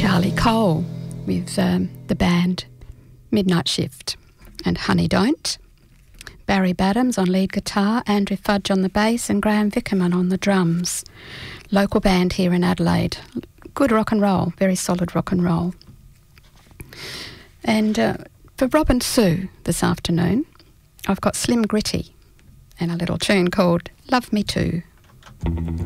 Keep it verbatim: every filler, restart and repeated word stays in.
Charlie Cole with um, the band Midnight Shift, and Honey Don't. Barry Badams on lead guitar, Andrew Fudge on the bass, and Graham Vickerman on the drums. Local band here in Adelaide. Good rock and roll, very solid rock and roll. And uh, for Rob and Sue this afternoon, I've got Slim Gritty and a little tune called Love Me Too.